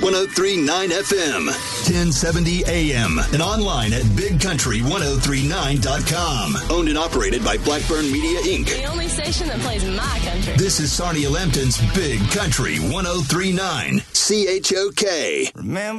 1039 FM, 1070 AM, and online at bigcountry1039.com. Owned and operated by Blackburn Media, Inc. The only station that plays my country. This is Sarnia Lambton's Big Country 1039, CHOK. Remember